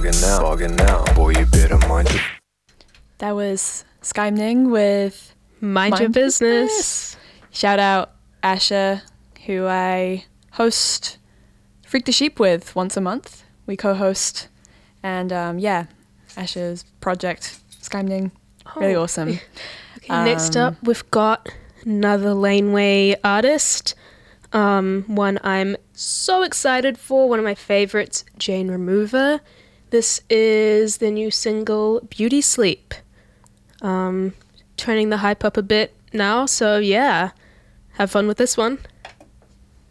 Fogging now, boy, you better mind your... That was Skymning with Mind Your Business. Shout out Asher, who I host Freak the Sheep with once a month. We co-host, and Asher's project, Skymning, really awesome. Okay, next up, we've got another Laneway artist. One I'm so excited for, one of my favorites, Jane Remover. This is the new single, Beauty Sleep. Turning the hype up a bit now, so yeah, have fun with this one.